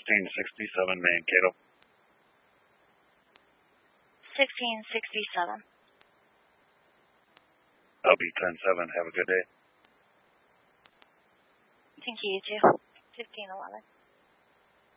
1667 Mankato. 1667. LB 107. Have a good day. Thank you, you too. 1511.